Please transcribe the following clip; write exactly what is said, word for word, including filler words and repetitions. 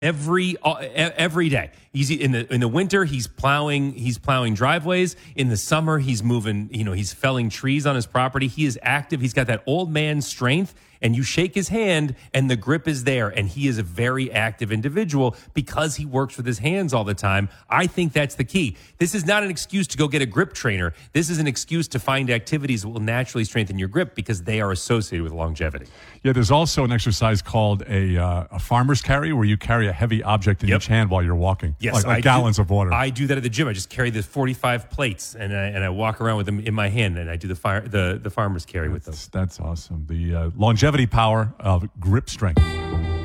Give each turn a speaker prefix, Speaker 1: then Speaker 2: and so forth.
Speaker 1: Every uh, e- every day. He's in the in the winter. He's plowing. He's plowing driveways. In the summer, he's moving. You know, he's felling trees on his property. He is active. He's got that old man strength. And you shake his hand, and the grip is there. And he is a very active individual because he works with his hands all the time. I think that's the key. This is not an excuse to go get a grip trainer. This is an excuse to find activities that will naturally strengthen your grip because they are associated with longevity.
Speaker 2: Yeah, there's also an exercise called a uh, a farmer's carry where you carry a heavy object in
Speaker 1: Yep.
Speaker 2: each hand while you're walking.
Speaker 1: Yes,
Speaker 2: like, like
Speaker 1: I
Speaker 2: gallons
Speaker 1: do,
Speaker 2: of water.
Speaker 1: I do that at the gym. I just carry the forty-five plates and I, and I walk around with them in my hand, and I do the fire the, the farmer's carry with them.
Speaker 2: That's, that's awesome. The uh, longevity power of grip strength.